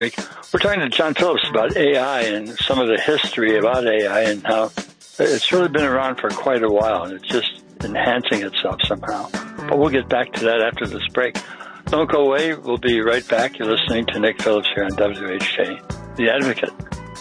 We're talking to John Phillips about AI and some of the history about AI and how it's really been around for quite a while and it's just enhancing itself somehow. But we'll get back to that after this break. Don't go away. We'll be right back. You're listening to Nick Phillips here on WHK, The Advocate.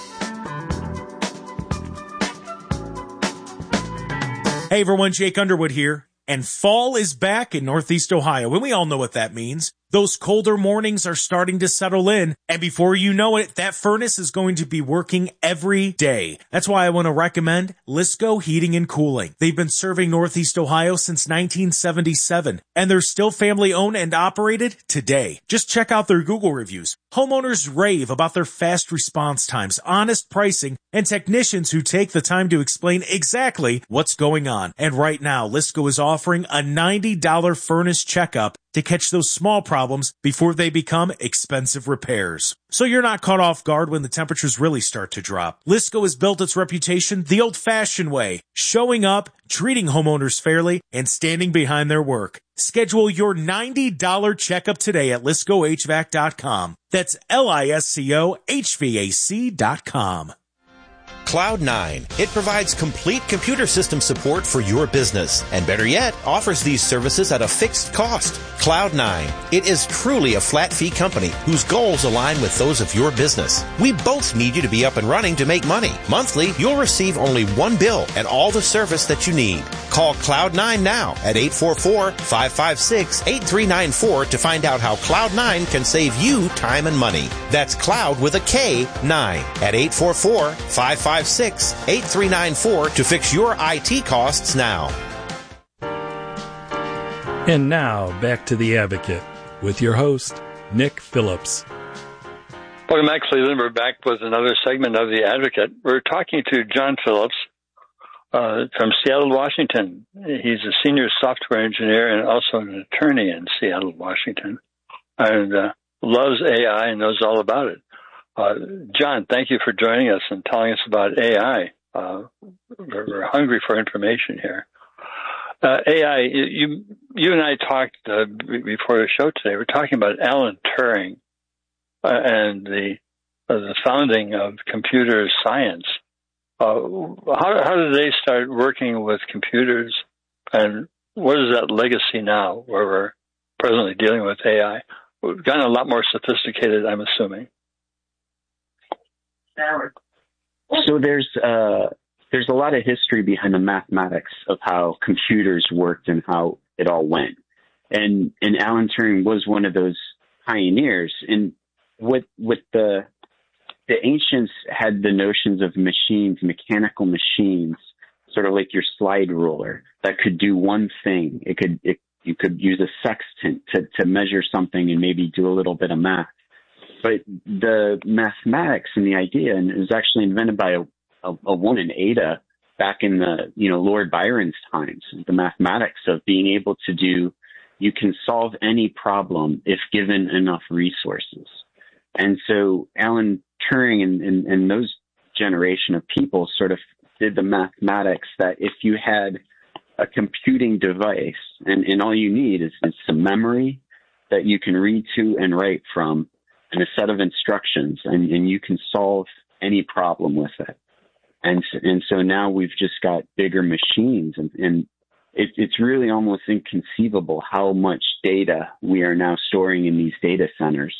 Hey everyone, Jake Underwood here. And fall is back in Northeast Ohio, and we all know what that means. Those colder mornings are starting to settle in, and before you know it, that furnace is going to be working every day. That's why I want to recommend Lisco Heating and Cooling. They've been serving Northeast Ohio since 1977, and they're still family owned and operated today. Just check out their Google reviews. Homeowners rave about their fast response times, honest pricing, and technicians who take the time to explain exactly what's going on. And right now, Lisco is offering a $90 furnace checkup to catch those small problems before they become expensive repairs. So you're not caught off guard when the temperatures really start to drop. Lisco has built its reputation the old-fashioned way, showing up, treating homeowners fairly, and standing behind their work. Schedule your $90 checkup today at LiscoHVAC.com. That's LISCOHVAC.com. Cloud9. It provides complete computer system support for your business, and better yet, offers these services at a fixed cost. Cloud9. It is truly a flat fee company whose goals align with those of your business. We both need you to be up and running to make money. Monthly, you'll receive only one bill and all the service that you need. Call Cloud9 now at 844-556-8394 to find out how Cloud9 can save you time and money. That's Cloud with a K, 9 at 844-556-8394 to fix your IT costs now. And now, back to The Advocate with your host, Nick Phillips. Welcome back, Cleveland. We're back with another segment of The Advocate. We're talking to John Phillips from Seattle, Washington. He's a senior software engineer and also an attorney in Seattle, Washington, and loves AI and knows all about it. John, thank you for joining us and telling us about AI. We're hungry for information here. AI, you and I talked before the show today. We're talking about Alan Turing and the founding of computer science. How did they start working with computers, and what is that legacy now where we're presently dealing with AI? We've gotten a lot more sophisticated, I'm assuming. So there's a lot of history behind the mathematics of how computers worked and how it all went. And Alan Turing was one of those pioneers. And with the ancients had the notions of machines, mechanical machines, sort of like your slide ruler that could do one thing. You could use a sextant to measure something and maybe do a little bit of math. But the mathematics and the idea, and it was actually invented by a woman, Ada, back in the, Lord Byron's times, the mathematics of being able to you can solve any problem if given enough resources. And so Alan Turing and those generation of people sort of did the mathematics that if you had a computing device and all you need is some memory that you can read to and write from and a set of instructions and you can solve any problem with it. And so now we've just got bigger machines and it's really almost inconceivable how much data we are now storing in these data centers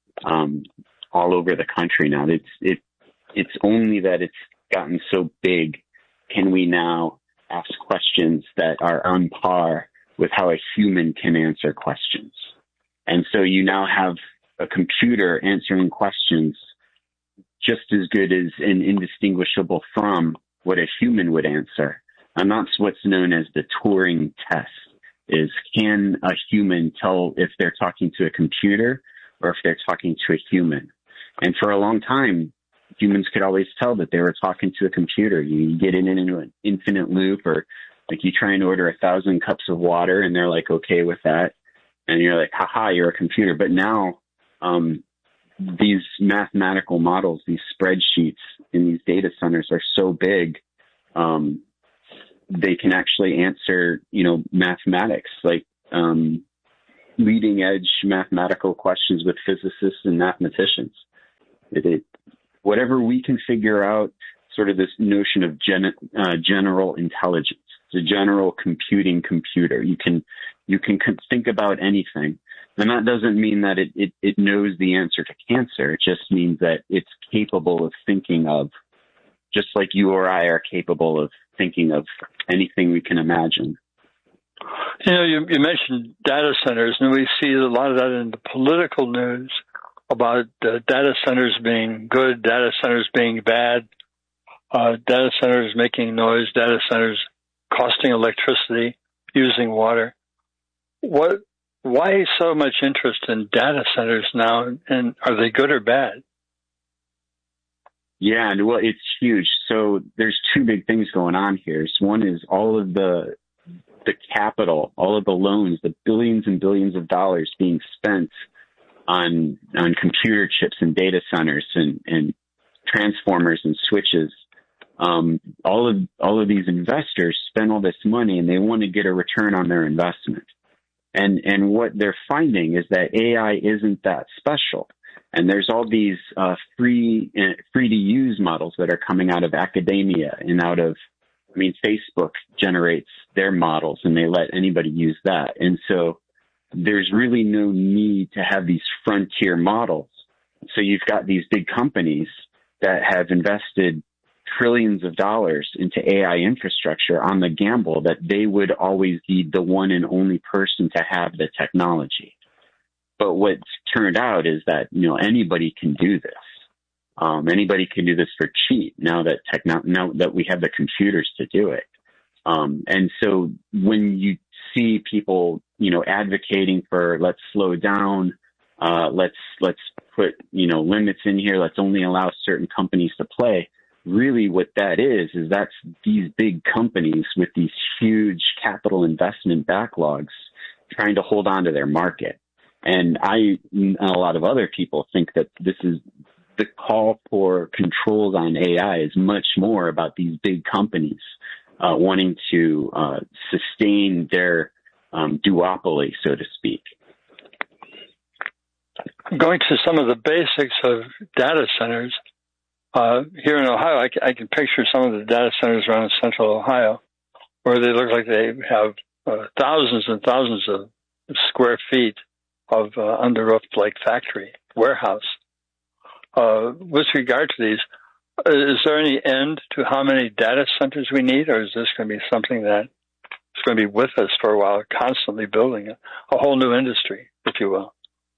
all over the country now. It's only that it's gotten so big can we now ask questions that are on par with how a human can answer questions. And so you now have a computer answering questions just as good as and indistinguishable from what a human would answer. And that's what's known as the Turing test, is can a human tell if they're talking to a computer or if they're talking to a human? And for a long time, humans could always tell that they were talking to a computer. You get into an infinite loop, or like you try and order 1,000 cups of water and they're like, okay with that. And you're like, haha, you're a computer. But now, these mathematical models, these spreadsheets in these data centers are so big, they can actually answer, mathematics, like, leading edge mathematical questions with physicists and mathematicians. Whatever we can figure out, sort of this notion of general intelligence, the general computing computer. You can think about anything. And that doesn't mean that it knows the answer to cancer. It just means that it's capable of thinking of, just like you or I are capable of thinking of anything we can imagine. You know, you mentioned data centers, and we see a lot of that in the political news about data centers being good, data centers being bad, data centers making noise, data centers costing electricity, using water. Why so much interest in data centers now, and are they good or bad? Yeah, well, it's huge. So there's two big things going on here. So one is all of the capital, all of the loans, the billions and billions of dollars being spent on computer chips and data centers and transformers and switches. All of these investors spend all this money and they want to get a return on their investment. And what they're finding is that AI isn't that special. And there's all these free to use models that are coming out of academia and out of, Facebook generates their models and they let anybody use that. And so there's really no need to have these frontier models. So you've got these big companies that have invested trillions of dollars into AI infrastructure on the gamble that they would always be the one and only person to have the technology. But what's turned out is that, anybody can do this. Anybody can do this for cheap now that we have the computers to do it. And so when you see people, advocating for let's slow down, let's put, limits in here, let's only allow certain companies to play. Really what that is that's these big companies with these huge capital investment backlogs trying to hold on to their market. And I and a lot of other people think that this is the call for controls on AI is much more about these big companies wanting to sustain their duopoly, so to speak. Going to some of the basics of data centers, here in Ohio, I can picture some of the data centers around central Ohio where they look like they have thousands and thousands of square feet of under roof like factory, warehouse. With regard to these, is there any end to how many data centers we need, or is this going to be something that is going to be with us for a while, constantly building a whole new industry, if you will?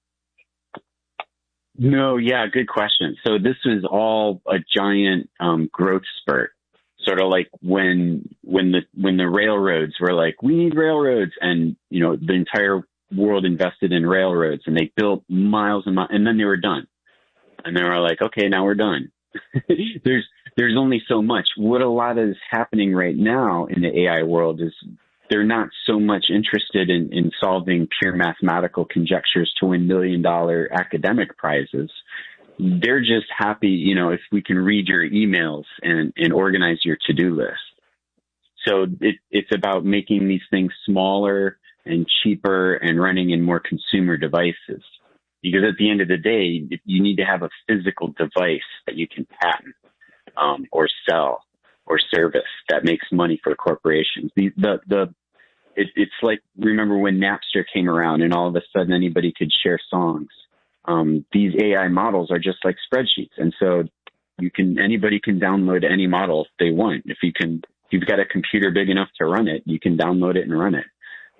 No, yeah, good question. So this was all a giant growth spurt, sort of like when the railroads were like, we need railroads, and the entire world invested in railroads, and they built miles and miles, and then they were done, and they were like, okay, now we're done. There's only so much. What a lot is happening right now in the AI world is they're not so much interested in solving pure mathematical conjectures to win $1 million academic prizes. They're just happy, if we can read your emails and organize your to-do list. So it's about making these things smaller and cheaper and running in more consumer devices. Because at the end of the day, you need to have a physical device that you can patent or sell or service that makes money for corporations. It's like, remember when Napster came around and all of a sudden anybody could share songs. These AI models are just like spreadsheets. And so anybody can download any model they want. If you've got a computer big enough to run it, you can download it and run it.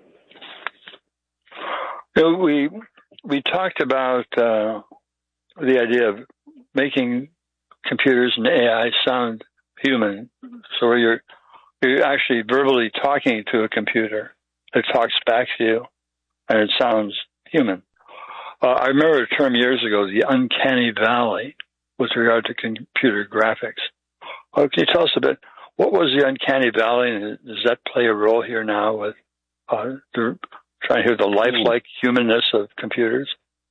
So we talked about the idea of making computers and AI sound human. So you're actually verbally talking to a computer that talks back to you, and it sounds human. I remember a term years ago, the uncanny valley, with regard to computer graphics. Can you tell us a bit, what was the uncanny valley, and does that play a role here now with trying to hear the lifelike humanness of computers?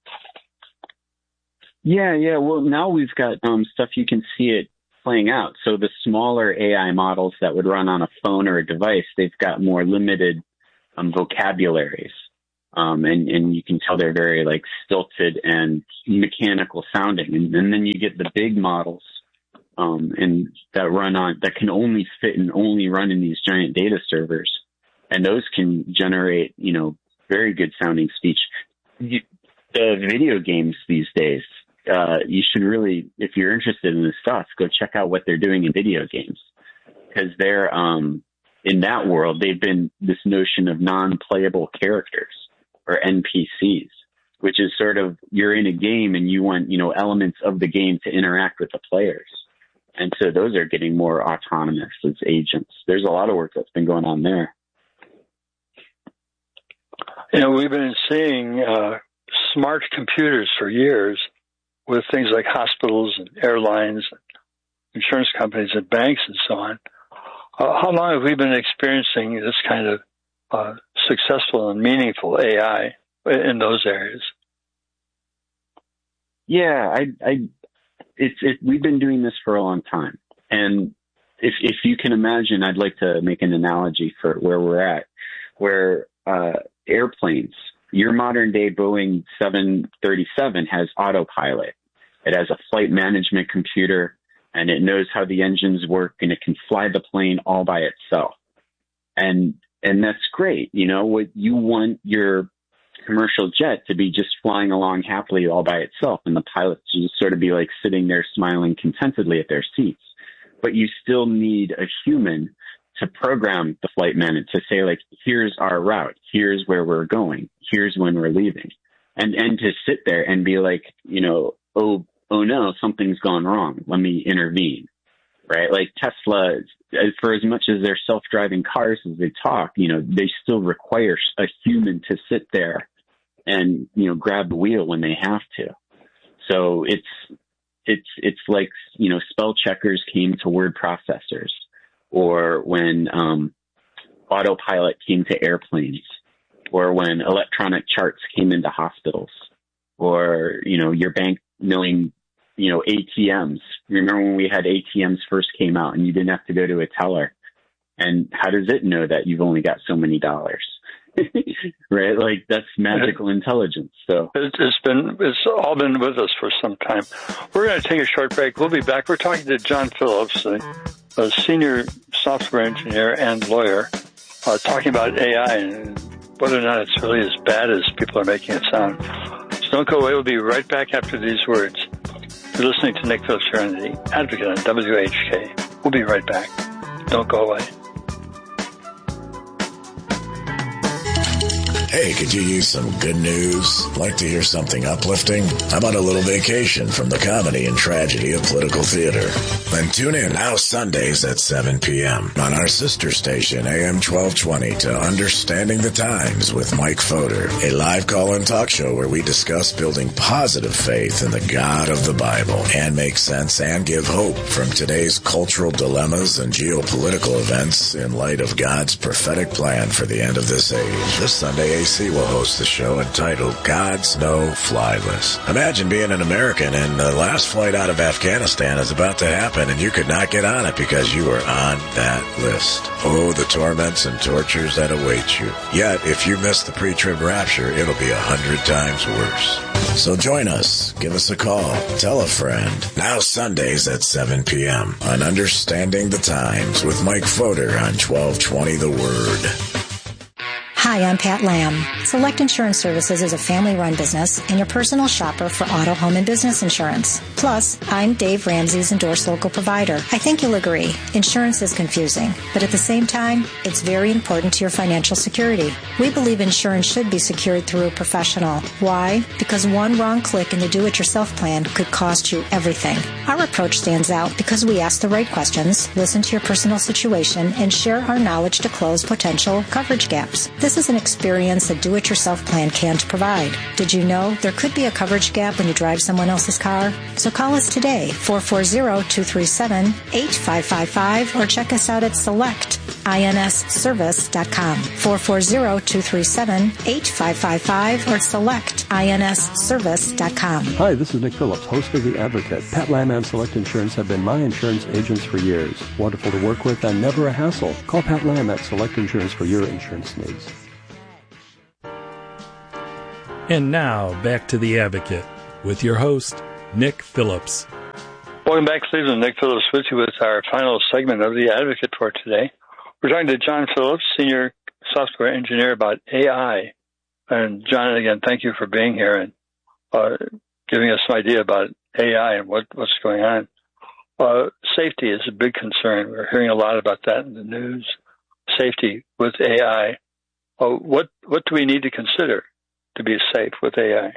Yeah. Well, now we've got stuff you can see it playing out. So the smaller AI models that would run on a phone or a device, they've got more limited vocabularies. And you can tell they're very like stilted and mechanical sounding. And then you get the big models, and that can only fit and only run in these giant data servers. And those can generate, very good sounding speech. The video games these days, you should really, if you're interested in this stuff, go check out what they're doing in video games. Because they're, in that world, they've been this notion of non-playable characters or NPCs, which is sort of, you're in a game and you want, elements of the game to interact with the players. And so those are getting more autonomous as agents. There's a lot of work that's been going on there. We've been seeing smart computers for years with things like hospitals and airlines, insurance companies and banks and so on. How long have we been experiencing this kind of successful and meaningful AI in those areas? Yeah, we've been doing this for a long time. And if you can imagine, I'd like to make an analogy for where we're at, where airplanes, your modern day Boeing 737 has autopilot. It has a flight management computer, and it knows how the engines work, and it can fly the plane all by itself. And that's great. What you want your commercial jet to be just flying along happily all by itself, and the pilots just sort of be like sitting there smiling contentedly at their seats. But you still need a human to program the flight manager to say, like, here's our route, here's where we're going, here's when we're leaving. And to sit there and be like, oh no, something's gone wrong, let me intervene, right? Like Tesla, for as much as they're self-driving cars as they talk, they still require a human to sit there and, grab the wheel when they have to. So it's like, spell checkers came to word processors, or when autopilot came to airplanes, or when electronic charts came into hospitals, or, your bank milling, ATMs. Remember when we had ATMs first came out and you didn't have to go to a teller? And how does it know that you've only got so many dollars? Right? Like, that's magical intelligence. So it's all been with us for some time. We're going to take a short break. We'll be back. We're talking to John Phillips, a senior software engineer and lawyer, talking about AI and whether or not it's really as bad as people are making it sound. So don't go away. We'll be right back after these words. You're listening to Nick Phillips here on The Advocate on WHK. We'll be right back. Don't go away. Hey, could you use some good news? Like to hear something uplifting? How about a little vacation from the comedy and tragedy of political theater? Then tune in now Sundays at 7 p.m. on our sister station, AM 1220, to Understanding the Times with Mike Fodor, a live call-in talk show where we discuss building positive faith in the God of the Bible and make sense and give hope from today's cultural dilemmas and geopolitical events in light of God's prophetic plan for the end of this age. This Sunday, AC will host the show entitled God's No-Fly List. Imagine being an American and the last flight out of Afghanistan is about to happen and you could not get on it because you were on that list. Oh, the torments and tortures that await you. Yet, if you miss the pre-trib rapture, it'll be 100 times worse. So join us. Give us a call. Tell a friend. Now Sundays at 7 p.m. on Understanding the Times with Mike Fodor on 1220 The Word. Hi, I'm Pat Lamb. Select Insurance Services is a family-run business and your personal shopper for auto, home, and business insurance. Plus, I'm Dave Ramsey's endorsed local provider. I think you'll agree, insurance is confusing, but at the same time, it's very important to your financial security. We believe insurance should be secured through a professional. Why? Because one wrong click in the do-it-yourself plan could cost you everything. Our approach stands out because we ask the right questions, listen to your personal situation, and share our knowledge to close potential coverage gaps. This is an experience a do-it-yourself plan can't provide. Did you know there could be a coverage gap when you drive someone else's car? So call us today, 440-237-8555, or check us out at selectinsservice.com, 440-237-8555, or selectinsservice.com. Hi, this is Nick Phillips, host of The Advocate. Pat Lamb and Select Insurance have been my insurance agents for years. Wonderful to work with and never a hassle. Call Pat Lamb at Select Insurance for your insurance needs. And now, back to The Advocate with your host, Nick Phillips. Welcome back, Cleveland. Nick Phillips with you with our final segment of The Advocate for today. We're talking to John Phillips, Senior Software Engineer, about AI. And John, again, thank you for being here and giving us some idea about AI and what's going on. Safety is a big concern. We're hearing a lot about that in the news. Safety with AI. What do we need to consider to be safe with AI?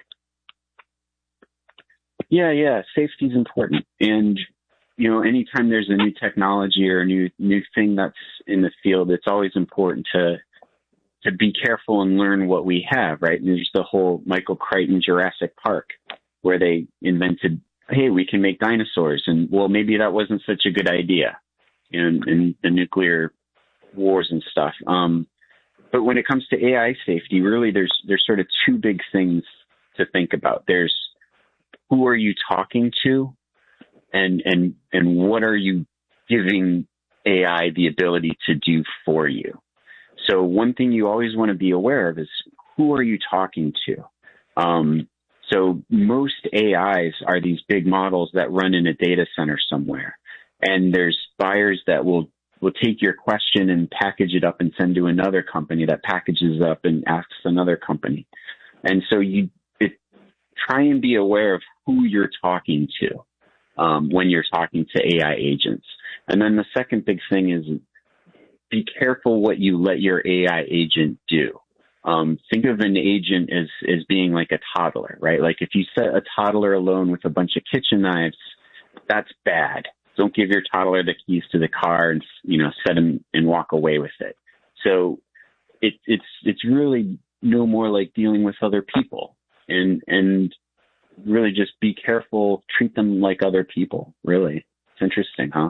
Yeah. Safety is important. And, anytime there's a new technology or a new thing that's in the field, it's always important to be careful and learn what we have, right? And there's the whole Michael Crichton Jurassic Park, where they invented, hey, we can make dinosaurs. And, well, maybe that wasn't such a good idea in the nuclear wars and stuff. But when it comes to AI safety, really there's sort of two big things to think about. There's who are you talking to and what are you giving AI the ability to do for you? So one thing you always want to be aware of is who are you talking to? So most AIs are these big models that run in a data center somewhere. And there's buyers that will take your question and package it up and send to another company that packages up and asks another company. And so try and be aware of who you're talking to when you're talking to AI agents. And then the second big thing is be careful what you let your AI agent do. Think of an agent as being like a toddler, right? Like if you set a toddler alone with a bunch of kitchen knives, that's bad. Don't give your toddler the keys to the car and, set him and walk away with it. So it's really no more like dealing with other people and really just be careful, treat them like other people. Really. It's interesting, huh?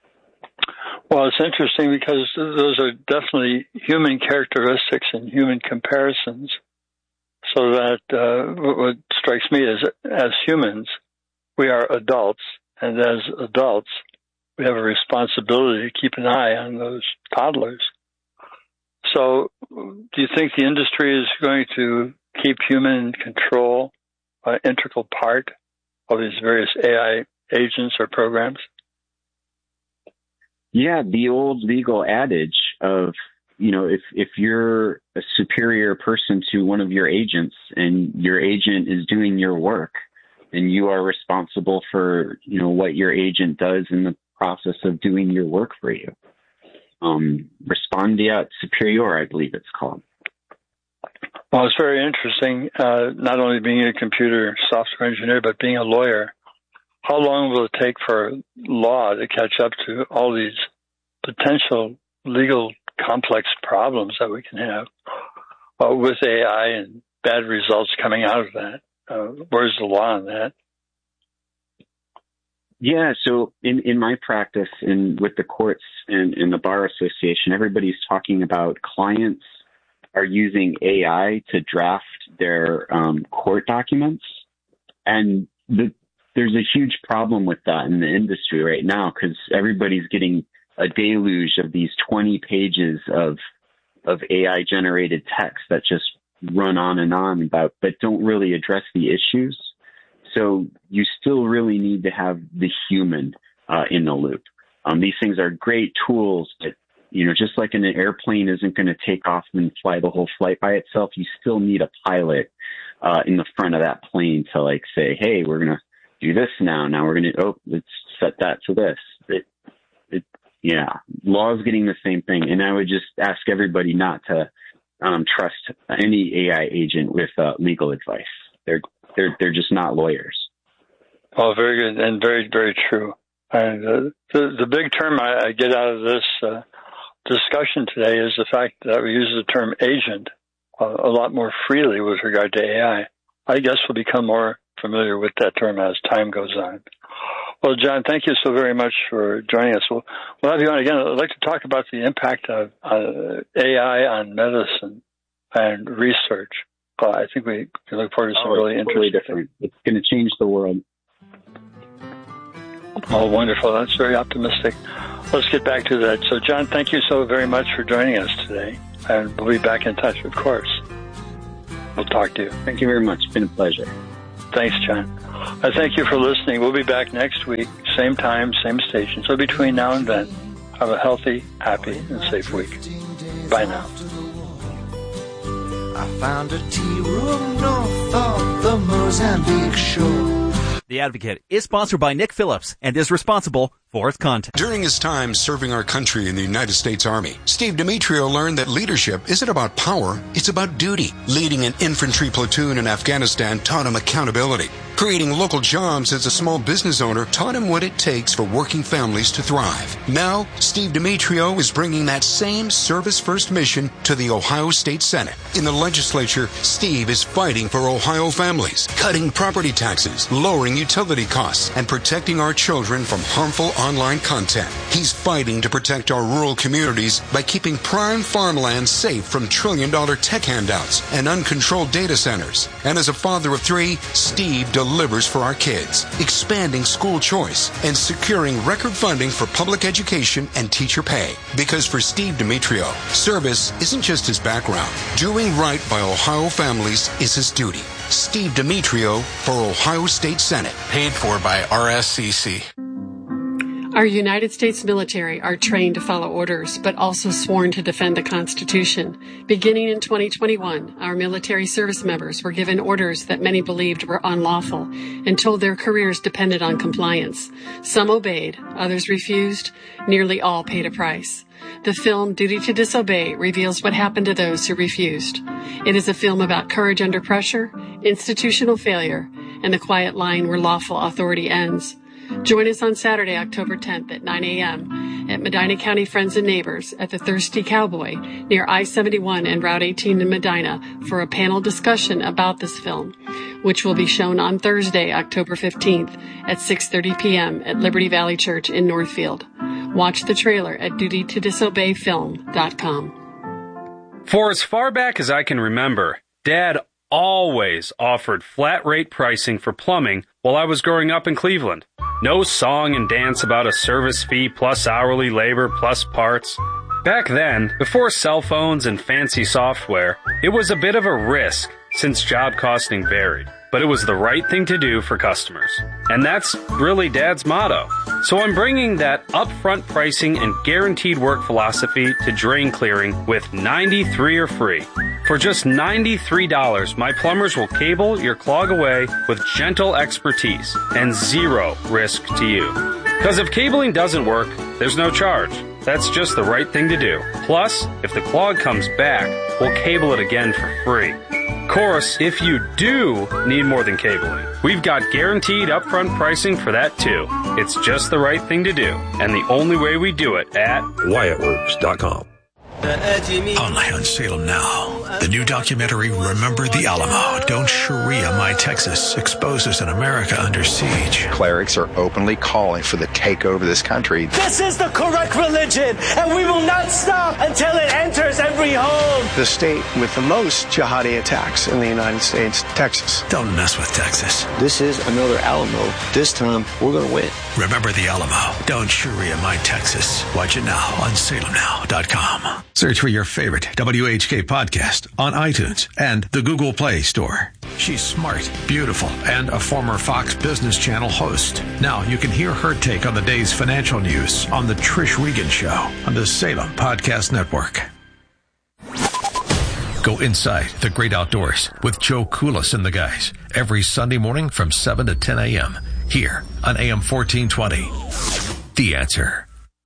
Well, it's interesting because those are definitely human characteristics and human comparisons. So that what strikes me is as humans, we are adults. And as adults, we have a responsibility to keep an eye on those toddlers. So do you think the industry is going to keep human control an integral part of these various AI agents or programs? Yeah, the old legal adage of, if you're a superior person to one of your agents and your agent is doing your work, and you are responsible for, what your agent does in the process of doing your work for you. Respondeat superior, I believe it's called. Well, it's very interesting, not only being a computer software engineer, but being a lawyer. How long will it take for law to catch up to all these potential legal complex problems that we can have with AI and bad results coming out of that? Where's the law on that? Yeah, so in my practice and with the courts and in the Bar Association, everybody's talking about clients are using AI to draft their court documents. And there's a huge problem with that in the industry right now because everybody's getting a deluge of these 20 pages of AI-generated text that just run on and on about, but don't really address the issues. So you still really need to have the human in the loop. These things are great tools, but just like an airplane isn't going to take off and fly the whole flight by itself, you still need a pilot in the front of that plane to say, hey, we're going to do this now. Now we're going to, let's set that to this. Law is getting the same thing. And I would just ask everybody not to trust any AI agent with legal advice. They're just not lawyers. Oh, very good and very, very true. And the big term I get out of this discussion today is the fact that we use the term agent a lot more freely with regard to AI. I guess we'll become more familiar with that term as time goes on. Well, John, thank you so very much for joining us. We'll have you on again. I'd like to talk about the impact of AI on medicine and research. I think we can look forward to some really interesting things. It's going to change the world. Oh, wonderful. That's very optimistic. Let's get back to that. So, John, thank you so very much for joining us today. And we'll be back in touch, of course. We'll talk to you. Thank you very much. It's been a pleasure. Thanks, John. I thank you for listening. We'll be back next week, same time, same station. So between now and then, have a healthy, happy, and safe week. Bye now. I found a tea room north of the Mozambique shore. The Advocate is sponsored by Nick Phillips and is responsible for its content. During his time serving our country in the United States Army, Steve Demetrio learned that leadership isn't about power, it's about duty. Leading an infantry platoon in Afghanistan taught him accountability. Creating local jobs as a small business owner taught him what it takes for working families to thrive. Now, Steve Demetrio is bringing that same service-first mission to the Ohio State Senate. In the legislature, Steve is fighting for Ohio families, cutting property taxes, lowering utility costs, and protecting our children from harmful online content. He's fighting to protect our rural communities by keeping prime farmland safe from trillion-dollar tech handouts and uncontrolled data centers. And as a father of 3, Steve delivers for our kids, expanding school choice and securing record funding for public education and teacher pay. Because for Steve Demetrio, service isn't just his background. Doing right by Ohio families is his duty. Steve Demetrio for Ohio State Senate. Paid for by RSCC. Our United States military are trained to follow orders, but also sworn to defend the Constitution. Beginning in 2021, our military service members were given orders that many believed were unlawful and told their careers depended on compliance. Some obeyed, others refused, nearly all paid a price. The film Duty to Disobey reveals what happened to those who refused. It is a film about courage under pressure, institutional failure, and the quiet line where lawful authority ends. Join us on Saturday, October 10th at 9 a.m. at Medina County Friends and Neighbors at the Thirsty Cowboy near I-71 and Route 18 in Medina for a panel discussion about this film, which will be shown on Thursday, October 15th at 6:30 p.m. at Liberty Valley Church in Northfield. Watch the trailer at dutytodisobeyfilm.com. For as far back as I can remember, Dad always offered flat rate pricing for plumbing while I was growing up in Cleveland. No song and dance about a service fee plus hourly labor plus parts. Back then, before cell phones and fancy software, it was a bit of a risk since job costing varied. But it was the right thing to do for customers. And that's really Dad's motto. So I'm bringing that upfront pricing and guaranteed work philosophy to drain clearing with 93 or free. For just $93, my plumbers will cable your clog away with gentle expertise and zero risk to you. Because if cabling doesn't work, there's no charge. That's just the right thing to do. Plus, if the clog comes back, we'll cable it again for free. Of course, if you do need more than cabling, we've got guaranteed upfront pricing for that too. It's just the right thing to do, and the only way we do it at WyattWorks.com. Only on Salem Now. The new documentary, Remember the Alamo. Don't Sharia My Texas, exposes an America under siege. Clerics are openly calling for the takeover of this country. This is the correct religion, and we will not stop until it enters every home. The state with the most jihadi attacks in the United States, Texas. Don't mess with Texas. This is another Alamo. This time, we're going to win. Remember the Alamo. Don't Sharia My Texas. Watch it now on SalemNow.com. Search for your favorite WHK podcast on iTunes and the Google Play Store. She's smart, beautiful, and a former Fox Business Channel host. Now you can hear her take on the day's financial news on The Trish Regan Show on the Salem Podcast Network. Go inside the great outdoors with Joe Koulis and the guys every Sunday morning from 7 to 10 a.m. here on AM 1420. The Answer.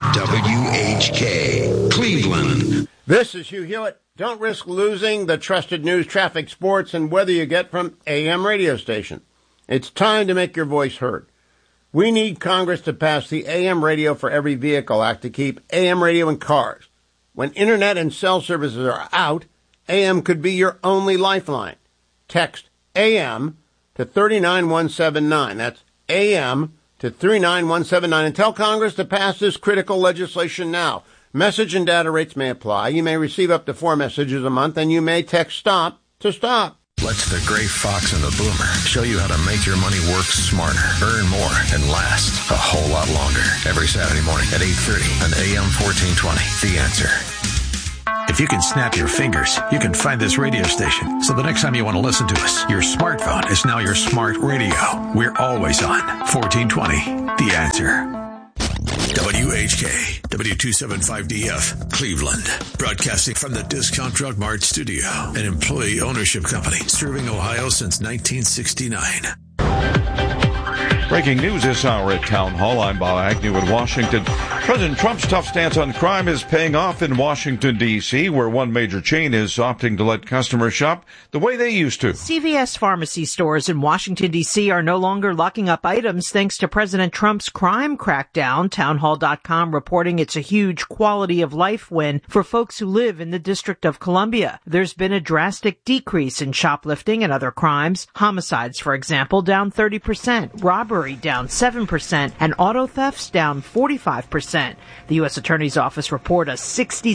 WHK, Cleveland. This is Hugh Hewitt. Don't risk losing the trusted news, traffic, sports, and weather you get from AM radio station. It's time to make your voice heard. We need Congress to pass the AM Radio for Every Vehicle Act to keep AM radio in cars. When internet and cell services are out, AM could be your only lifeline. Text AM to 39179. That's AM to 39179 and tell Congress to pass this critical legislation now. Message and data rates may apply. You may receive up to 4 messages a month, and you may text STOP to STOP. Let the gray fox and the boomer show you how to make your money work smarter, earn more, and last a whole lot longer. Every Saturday morning at 8:30 on AM 1420. The Answer. If you can snap your fingers, you can find this radio station. So the next time you want to listen to us, your smartphone is now your smart radio. We're always on 1420. The Answer. WHK, W275DF, Cleveland. Broadcasting from the Discount Drug Mart studio, an employee ownership company serving Ohio since 1969. Breaking news this hour at Town Hall. I'm Bob Agnew in Washington. President Trump's tough stance on crime is paying off in Washington, D.C., where one major chain is opting to let customers shop the way they used to. CVS pharmacy stores in Washington, D.C. are no longer locking up items thanks to President Trump's crime crackdown. Townhall.com reporting it's a huge quality of life win for folks who live in the District of Columbia. There's been a drastic decrease in shoplifting and other crimes. Homicides, for example, down 30%. Robbery down 7%, and auto thefts down 45%. The U.S. Attorney's Office report a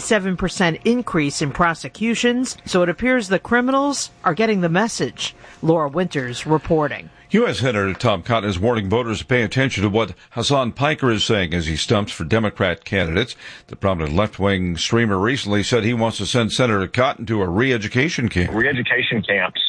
67% increase in prosecutions, so it appears the criminals are getting the message. Laura Winters reporting. U.S. Senator Tom Cotton is warning voters to pay attention to what Hassan Piker is saying as he stumps for Democrat candidates. The prominent left-wing streamer recently said he wants to send Senator Cotton to a re-education camp. Re-education camps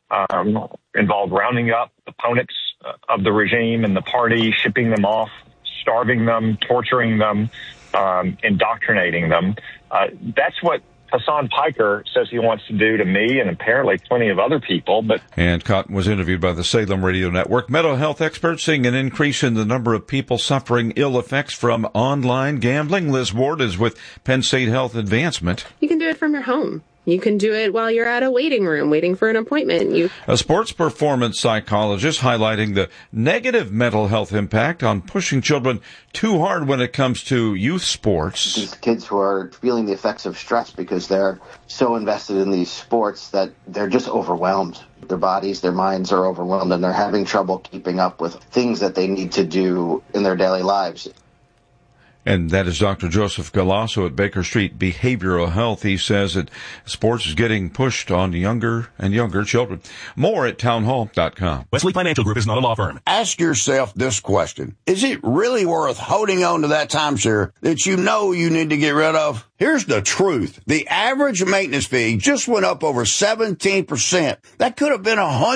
involve rounding up opponents of the regime and the party, shipping them off, starving them, torturing them, indoctrinating them. That's what Hassan Piker says he wants to do to me and apparently plenty of other people. And Cotton was interviewed by the Salem Radio Network. Mental health experts seeing an increase in the number of people suffering ill effects from online gambling. Liz Ward is with Penn State Health Advancement. You can do it from your home. You can do it while you're at a waiting room, waiting for an appointment. A sports performance psychologist highlighting the negative mental health impact on pushing children too hard when it comes to youth sports. These kids who are feeling the effects of stress because they're so invested in these sports that they're just overwhelmed. Their bodies, their minds are overwhelmed, and they're having trouble keeping up with things that they need to do in their daily lives. And that is Dr. Joseph Galasso at Baker Street Behavioral Health. He says that sports is getting pushed on younger and younger children. More at townhall.com. Wesley Financial Group is not a law firm. Ask yourself this question. Is it really worth holding on to that timeshare that you know you need to get rid of? Here's the truth. The average maintenance fee just went up over 17%. That could have been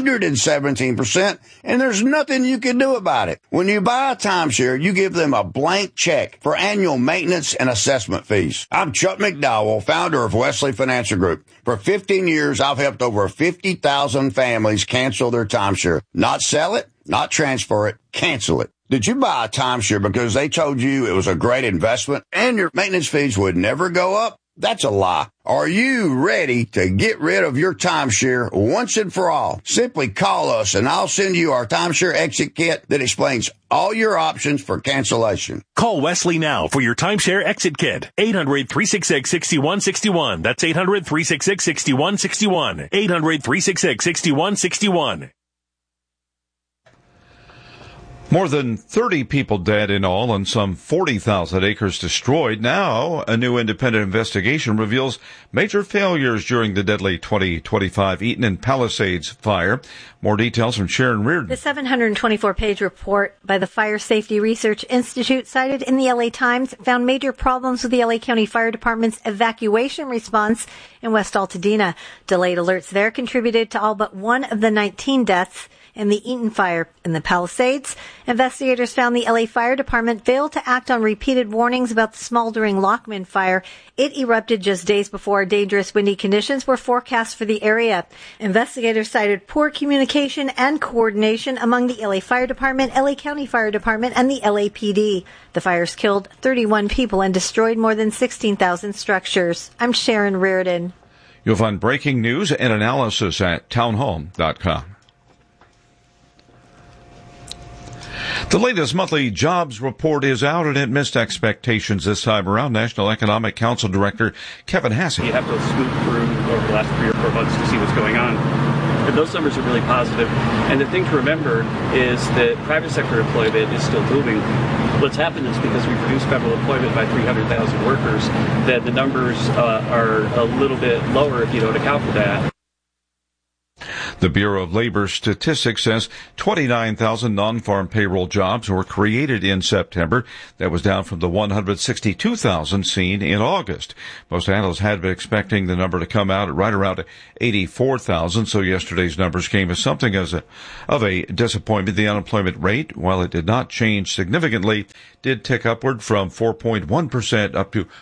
117%, and there's nothing you can do about it. When you buy a timeshare, you give them a blank check for annual maintenance and assessment fees. I'm Chuck McDowell, founder of Wesley Financial Group. For 15 years, I've helped over 50,000 families cancel their timeshare. Not sell it, not transfer it, cancel it. Did you buy a timeshare because they told you it was a great investment and your maintenance fees would never go up? That's a lie. Are you ready to get rid of your timeshare once and for all? Simply call us and I'll send you our timeshare exit kit that explains all your options for cancellation. Call Wesley now for your timeshare exit kit. 800-366-6161. That's 800-366-6161. 800-366-6161. More than 30 people dead in all and some 40,000 acres destroyed. Now, a new independent investigation reveals major failures during the deadly 2025 Eaton and Palisades fire. More details from Sharon Reardon. The 724-page report by the Fire Safety Research Institute cited in the LA Times found major problems with the LA County Fire Department's evacuation response in West Altadena. Delayed alerts there contributed to all but one of the 19 deaths in the Eaton fire in the Palisades. Investigators found the LA Fire Department failed to act on repeated warnings about the smoldering Lockman fire. It erupted just days before dangerous windy conditions were forecast for the area. Investigators cited poor communication and coordination among the LA Fire Department, LA County Fire Department, and the LAPD. The fires killed 31 people and destroyed more than 16,000 structures. I'm Sharon Reardon. You'll find breaking news and analysis at townhall.com. The latest monthly jobs report is out, and it missed expectations this time around. National Economic Council Director Kevin Hassett. You have to scoop through over the last 3 or 4 months to see what's going on. But those numbers are really positive. And the thing to remember is that private sector employment is still booming. What's happened is because we've reduced federal employment by 300,000 workers, that the numbers are a little bit lower if you don't account for that. The Bureau of Labor Statistics says 29,000 non-farm payroll jobs were created in September. That was down from the 162,000 seen in August. Most analysts had been expecting the number to come out at right around 84,000, so yesterday's numbers came as something of a disappointment. The unemployment rate, while it did not change significantly, did tick upward from 4.1% up to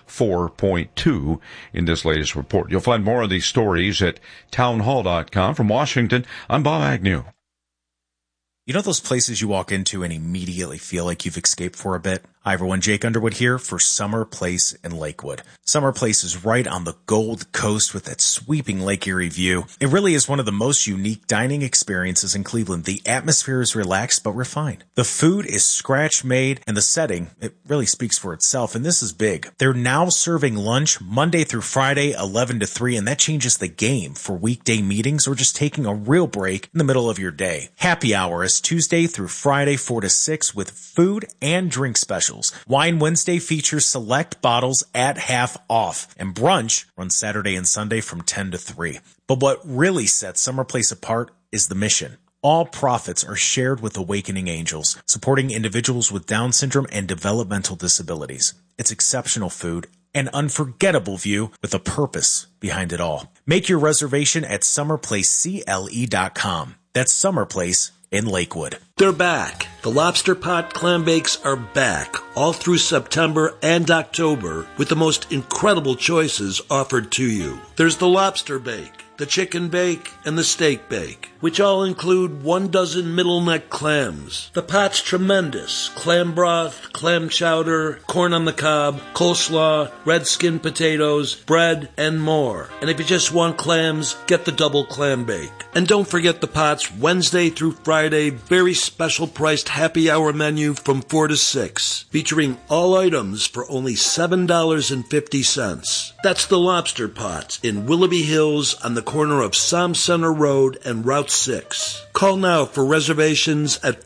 4.2% in this latest report. You'll find more of these stories at townhall.com. From Washington, I'm Bob Agnew. You know those places you walk into and immediately feel like you've escaped for a bit? Hi everyone, Jake Underwood here for Summer Place in Lakewood. Summer Place is right on the Gold Coast with that sweeping Lake Erie view. It really is one of the most unique dining experiences in Cleveland. The atmosphere is relaxed but refined. The food is scratch-made, and the setting, it really speaks for itself, and this is big. They're now serving lunch Monday through Friday, 11 to 3, and that changes the game for weekday meetings or just taking a real break in the middle of your day. Happy hour is Tuesday through Friday, 4 to 6, with food and drink specials. Wine Wednesday features select bottles at half off, and brunch runs Saturday and Sunday from 10 to 3. But what really sets Summer Place apart is the mission. All profits are shared with Awakening Angels, supporting individuals with Down syndrome and developmental disabilities. It's exceptional food, an unforgettable view with a purpose behind it all. Make your reservation at summerplacecle.com. That's Summer Place in Lakewood. They're back. The Lobster Pot Clam Bakes are back all through September and October with the most incredible choices offered to you. There's the lobster bake, the chicken bake, and the steak bake, which all include 1 dozen middle neck clams. The pot's tremendous. Clam broth, clam chowder, corn on the cob, coleslaw, red skin potatoes, bread, and more. And if you just want clams, get the double clam bake. And don't forget the pot's Wednesday through Friday very special priced happy hour menu from 4 to 6, featuring all items for only $7.50. That's the Lobster Pot in Willoughby Hills on the corner of Som Center Road and Route 6. Call now for reservations at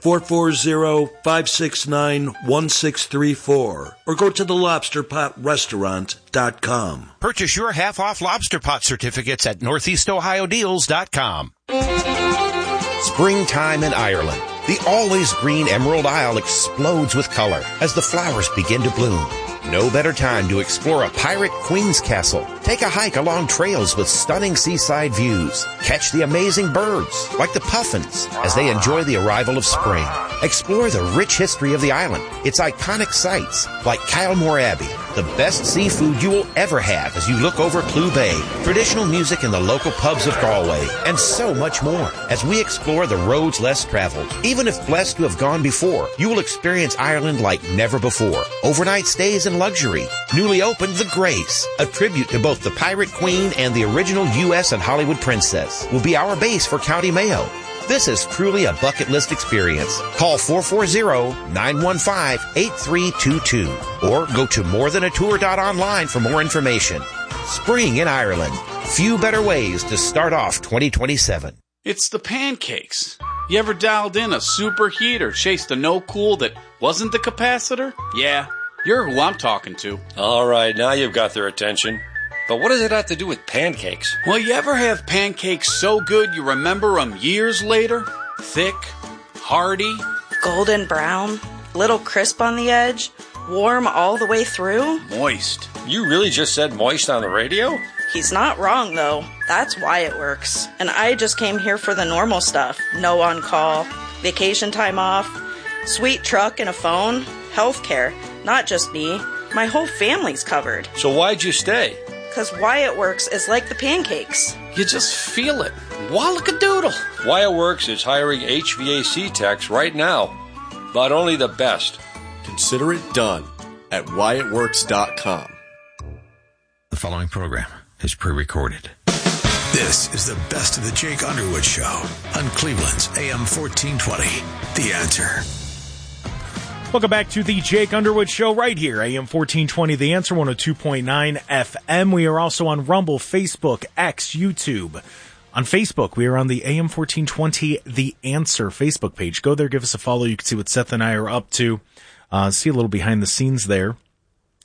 440-569-1634 or go to thelobsterpotrestaurant.com. Purchase your half-off Lobster Pot certificates at NortheastOhioDeals.com. Springtime in Ireland. The always green Emerald Isle explodes with color as the flowers begin to bloom. No better time to explore a pirate queen's castle. Take a hike along trails with stunning seaside views. Catch the amazing birds, like the puffins, as they enjoy the arrival of spring. Explore the rich history of the island, its iconic sites, like Kylemore Abbey, the best seafood you will ever have as you look over Clew Bay, traditional music in the local pubs of Galway, and so much more. As we explore the roads less traveled, even if blessed to have gone before, you will experience Ireland like never before. Overnight stays and luxury. Newly opened The Grace, a tribute to both the Pirate Queen and the original U.S. and Hollywood princess, will be our base for County Mayo. This is truly a bucket list experience. Call 440-915-8322 or go to morethanatour.online for more information. Spring in Ireland. Few better ways to start off 2027. It's the pancakes. You ever dialed in a superheat or chased a no-cool that wasn't the capacitor? Yeah, you're who I'm talking to. All right, now you've got their attention. But what does it have to do with pancakes? Well, you ever have pancakes so good you remember them years later? Thick, hearty, golden brown, little crisp on the edge, warm all the way through. Moist. You really just said moist on the radio? He's not wrong, though. That's why it works. And I just came here for the normal stuff. No on-call, vacation time off, sweet truck and a phone, healthcare. Not just me. My whole family's covered. So why'd you stay? Because Wyatt Works is like the pancakes. You just feel it. Wallakadoodle. Wyatt Works is hiring HVAC techs right now, but only the best. Consider it done at WyattWorks.com. The following program is pre-recorded. This is the best of the Jake Underwood Show on Cleveland's AM 1420. The Answer. Welcome back to the Jake Underwood Show right here, AM 1420, The Answer, 102.9 FM. We are also on Rumble, Facebook, X, YouTube. On Facebook, we are on the AM 1420, The Answer Facebook page. Go there, give us a follow. You can see what Seth and I are up to. See a little behind the scenes there.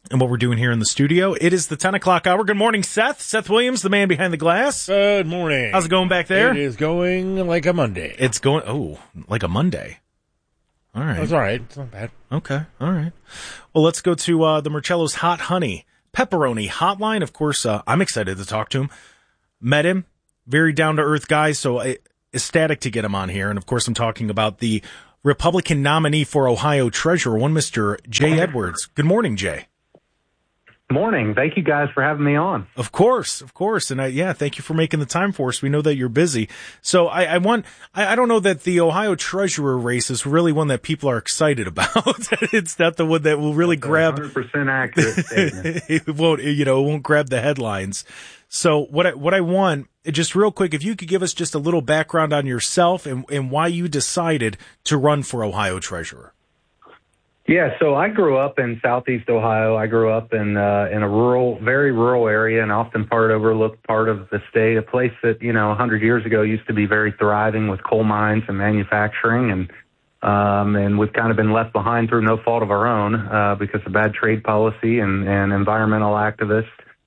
and what we're doing here in the studio. It is the 10 o'clock hour. Good morning, Seth. Seth Williams, the man behind the glass. Good morning. How's it going back there? It is going like a Monday. It's going, like a Monday. All right. That's all right. It's not bad. Okay. All right. Well, let's go to the Marcello's Hot Honey Pepperoni Hotline. Of course, I'm excited to talk to him. Met him. Very down-to-earth guy, so ecstatic to get him on here. And, of course, I'm talking about the Republican nominee for Ohio Treasurer, one Mr. Jay Edwards. Good morning, Jay. Morning. Thank you guys for having me on. Of course. And thank you for making the time for us. We know that you're busy. So I don't know that the Ohio Treasurer race is really one that people are excited about. It's not the one that will really grab 100% accurate statement. It won't grab the headlines. So what I want, just real quick, if you could give us just a little background on yourself and why you decided to run for Ohio Treasurer. Yeah, so I grew up in Southeast Ohio. I grew up in a very rural area, and often overlooked part of the state, a place that, 100 years ago used to be very thriving with coal mines and manufacturing, and we've kind of been left behind through no fault of our own because of bad trade policy and environmental activists.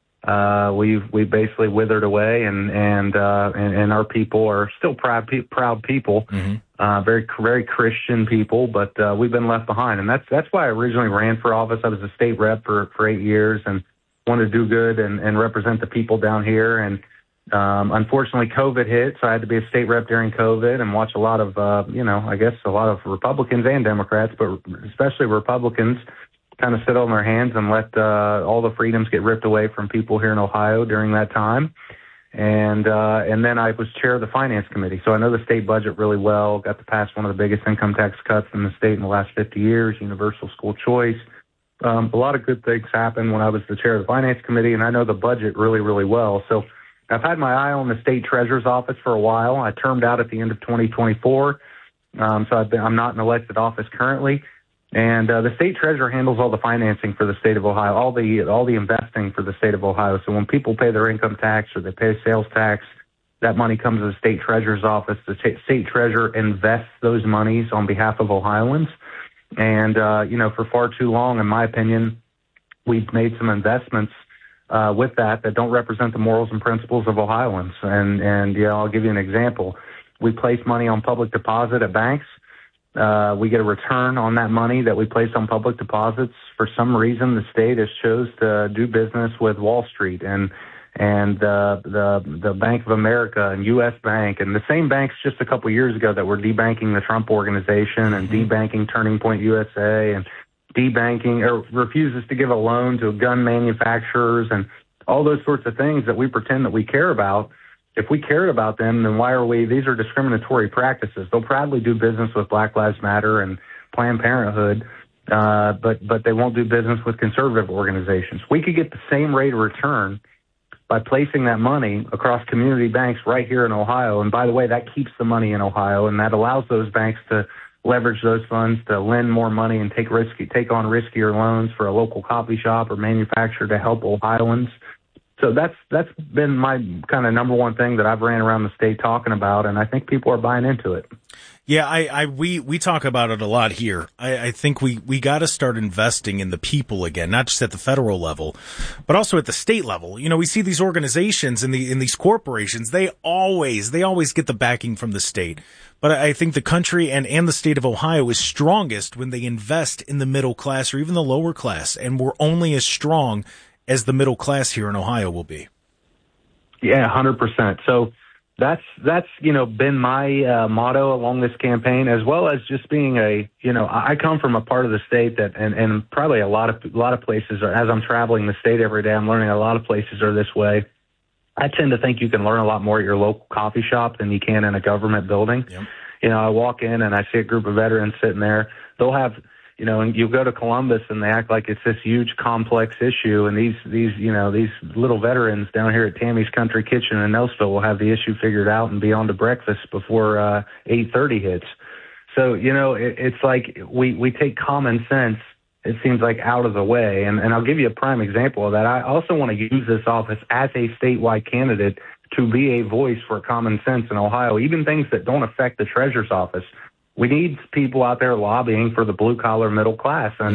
We've basically withered away, and our people are still proud people, very, very Christian people, but we've been left behind, and that's why I originally ran for office. I was a state rep for 8 years and wanted to do good and represent the people down here. And unfortunately, COVID hit, so I had to be a state rep during COVID and watch a lot of, I guess a lot of Republicans and Democrats, but especially Republicans, kind of sit on their hands and let all the freedoms get ripped away from people here in Ohio during that time. And then I was chair of the Finance Committee, so I know the state budget really well. Got to pass one of the biggest income tax cuts in the state in the last 50 years, universal school choice. A lot of good things happened when I was the chair of the Finance Committee, and I know the budget really, really well. So I've had my eye on the state treasurer's office for a while. I termed out at the end of 2024, so I'm not in elected office currently. And the state treasurer handles all the financing for the state of Ohio, all the investing for the state of Ohio. So when people pay their income tax or they pay sales tax, that money comes to the state treasurer's office. The state treasurer invests those monies on behalf of Ohioans. And, for far too long, in my opinion, we've made some investments with that don't represent the morals and principles of Ohioans. And I'll give you an example. We place money on public deposit at banks. We get a return on that money that we place on public deposits. For some reason, the state has chose to do business with Wall Street and the Bank of America and U.S. Bank, and the same banks just a couple years ago that were debanking the Trump Organization and debanking Turning Point USA and debanking or refuses to give a loan to gun manufacturers and all those sorts of things that we pretend that we care about. If we cared about them, then why are we? These are discriminatory practices. They'll proudly do business with Black Lives Matter and Planned Parenthood, but they won't do business with conservative organizations. We could get the same rate of return by placing that money across community banks right here in Ohio. And by the way, that keeps the money in Ohio, and that allows those banks to leverage those funds to lend more money and take on riskier loans for a local coffee shop or manufacturer to help Ohioans. So that's been my kind of number one thing that I've ran around the state talking about, and I think people are buying into it. Yeah, we talk about it a lot here. I think we got to start investing in the people again, not just at the federal level, but also at the state level. We see these organizations and in these corporations, they always get the backing from the state. But I think the country and the state of Ohio is strongest when they invest in the middle class or even the lower class, and we're only as strong as the middle class here in Ohio will be. Yeah, 100%. So that's been my motto along this campaign, as well as just being I come from a part of the state that, and probably a lot of places are, as I'm traveling the state every day, I'm learning a lot of places are this way. I tend to think you can learn a lot more at your local coffee shop than you can in a government building. Yep. I walk in and I see a group of veterans sitting there. They'll have, and you go to Columbus and they act like it's this huge complex issue. And these little veterans down here at Tammy's Country Kitchen in Nelsville will have the issue figured out and be on to breakfast before 8:30 hits. So, it's like we take common sense, it seems like, out of the way. And I'll give you a prime example of that. I also want to use this office as a statewide candidate to be a voice for common sense in Ohio, even things that don't affect the treasurer's office. We need people out there lobbying for the blue-collar middle class. And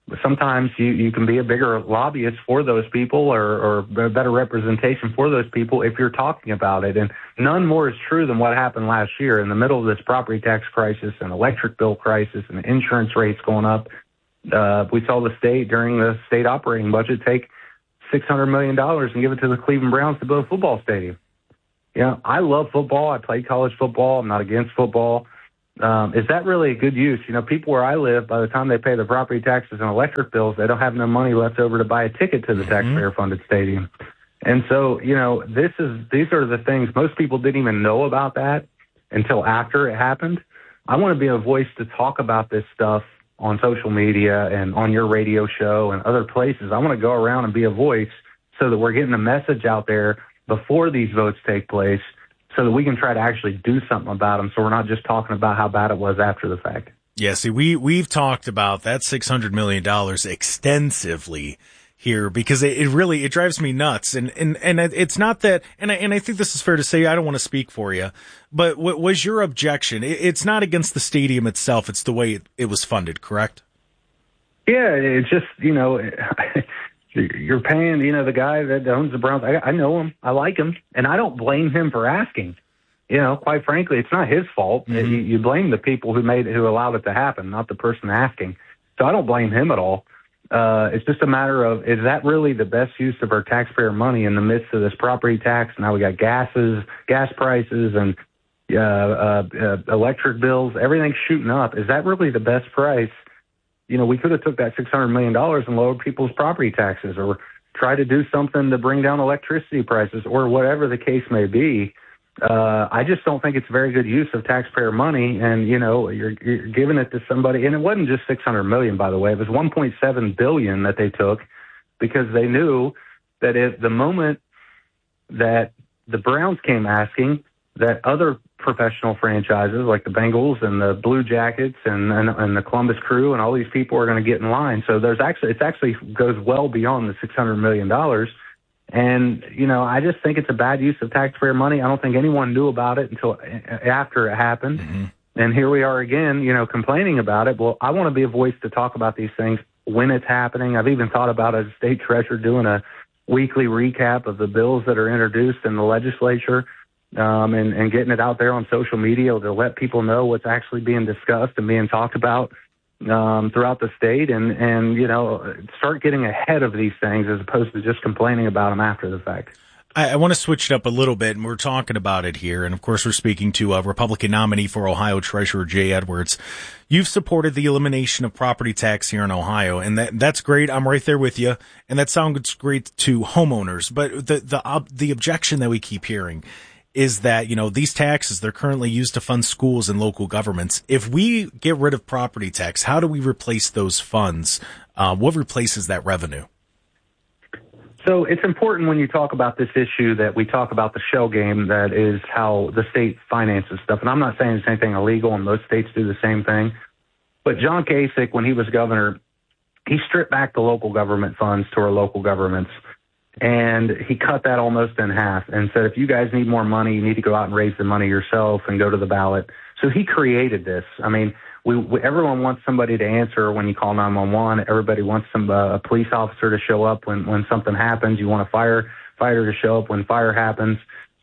sometimes you can be a bigger lobbyist for those people or a better representation for those people if you're talking about it. And none more is true than what happened last year in the middle of this property tax crisis and electric bill crisis and insurance rates going up. We saw the state during the state operating budget take $600 million and give it to the Cleveland Browns to build a football stadium. I love football. I played college football. I'm not against football. Is that really a good use? People where I live, by the time they pay their property taxes and electric bills, they don't have no money left over to buy a ticket to the taxpayer-funded stadium. And so, these are the things. Most people didn't even know about that until after it happened. I want to be a voice to talk about this stuff on social media and on your radio show and other places. I want to go around and be a voice so that we're getting a message out there before these votes take place, so that we can try to actually do something about them, so we're not just talking about how bad it was after the fact. Yeah, see, we've talked about that $600 million extensively here because it really drives me nuts. And it's not that, and I think this is fair to say, I don't want to speak for you, but what was your objection? It's not against the stadium itself, it's the way it was funded, correct? Yeah, it's just, you're paying, the guy that owns the Browns. I know him. I like him. And I don't blame him for asking. Quite frankly, it's not his fault. Mm-hmm. You blame the people who allowed it to happen, not the person asking. So I don't blame him at all. It's just a matter of, is that really the best use of our taxpayer money in the midst of this property tax? Now we got gas prices and electric bills, everything's shooting up. Is that really the best price? We could have took that $600 million and lowered people's property taxes or try to do something to bring down electricity prices or whatever the case may be. I just don't think it's very good use of taxpayer money. And, you're giving it to somebody. And it wasn't just $600 million, by the way. It was $1.7 billion that they took because they knew that if the moment that the Browns came asking, that other professional franchises like the Bengals and the Blue Jackets and the Columbus Crew and all these people are going to get in line. So it actually goes well beyond the $600 million. And, I just think it's a bad use of taxpayer money. I don't think anyone knew about it until after it happened. Mm-hmm. And here we are again, complaining about it. Well, I want to be a voice to talk about these things when it's happening. I've even thought about, as a state treasurer, doing a weekly recap of the bills that are introduced in the legislature. And getting it out there on social media to let people know what's actually being discussed and being talked about throughout the state and start getting ahead of these things as opposed to just complaining about them after the fact. I want to switch it up a little bit, and we're talking about it here. And, of course, we're speaking to a Republican nominee for Ohio Treasurer Jay Edwards. You've supported the elimination of property tax here in Ohio, and that's great. I'm right there with you, and that sounds great to homeowners. But the objection that we keep hearing is that, these taxes, they're currently used to fund schools and local governments. If we get rid of property tax, how do we replace those funds? What replaces that revenue? So it's important when you talk about this issue that we talk about the shell game that is how the state finances stuff. And I'm not saying it's anything illegal, and most states do the same thing. But John Kasich, when he was governor, he stripped back the local government funds to our local governments. And he cut that almost in half and said, if you guys need more money, you need to go out and raise the money yourself and go to the ballot. So he created this. I mean, everyone wants somebody to answer when you call 911. Everybody wants a police officer to show up when something happens. You want a firefighter to show up when fire happens.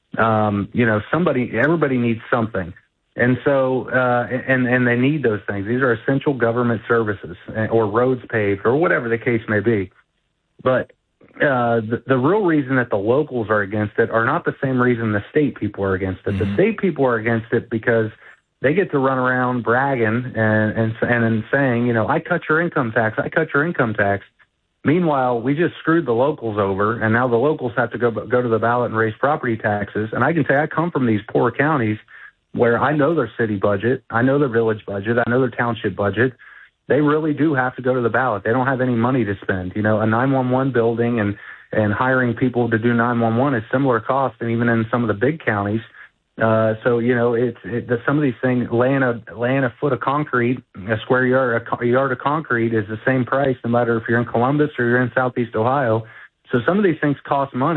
Everybody needs something. And so, and they need those things. These are essential government services or roads paved or whatever the case may be. But the real reason that the locals are against it are not the same reason the state people are against it. Mm-hmm. The state people are against it because they get to run around bragging and saying, I cut your income tax. I cut your income tax. Meanwhile, we just screwed the locals over, and now the locals have to go to the ballot and raise property taxes. And I can say I come from these poor counties where I know their city budget, I know their village budget, I know their township budget. They really do have to go to the ballot. They don't have any money to spend. A 911 building and hiring people to do 911 is similar cost, and even in some of the big counties. So some of these things, laying a foot of concrete, a square yard, a yard of concrete is the same price no matter if you're in Columbus or you're in Southeast Ohio. So some of these things cost money.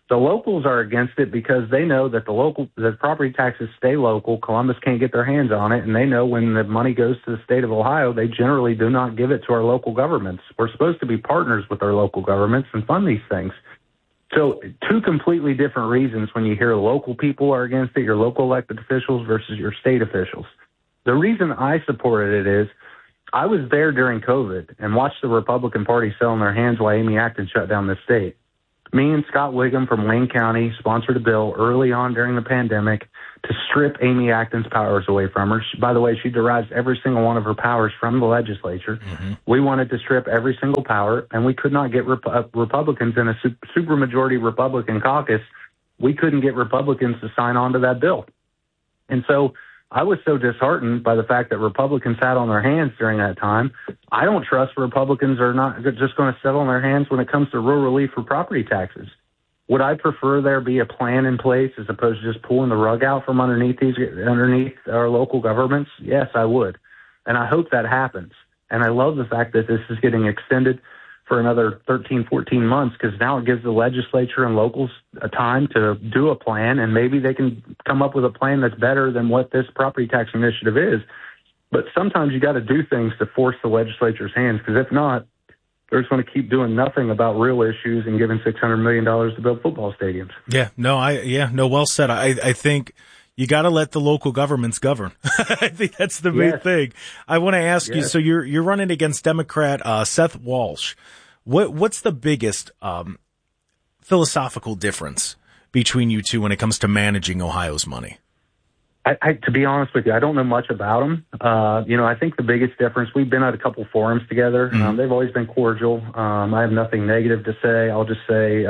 The locals are against it because they know that the property taxes stay local. Columbus can't get their hands on it, and they know when the money goes to the state of Ohio, they generally do not give it to our local governments. We're supposed to be partners with our local governments and fund these things. So two completely different reasons when you hear local people are against it, your local elected officials versus your state officials. The reason I supported it is I was there during COVID and watched the Republican Party sell in their hands while Amy Acton shut down the state. Me and Scott Wiggum from Wayne County sponsored a bill early on during the pandemic to strip Amy Acton's powers away from her. By the way, she derives every single one of her powers from the legislature. Mm-hmm. We wanted to strip every single power, and we could not get Republicans in a supermajority Republican caucus. We couldn't get Republicans to sign on to that bill. And so I was so disheartened by the fact that Republicans sat on their hands during that time. I don't trust Republicans are not just going to sit on their hands when it comes to rural relief for property taxes. Would I prefer there be a plan in place as opposed to just pulling the rug out from underneath our local governments? Yes, I would. And I hope that happens. And I love the fact that this is getting extended for another 13, 14 months, because now it gives the legislature and locals a time to do a plan, and maybe they can come up with a plan that's better than what this property tax initiative is. But sometimes you got to do things to force the legislature's hands, because if not, they're just going to keep doing nothing about real issues and giving $600 million to build football stadiums. Well said. I think you got to let the local governments govern. I think that's the main thing. I want to ask you, so you're running against Democrat Seth Walsh. What's the biggest philosophical difference between you two when it comes to managing Ohio's money? To be honest with you, I don't know much about them. I think the biggest difference, we've been at a couple forums together. Mm-hmm. They've always been cordial. I have nothing negative to say. I'll just say,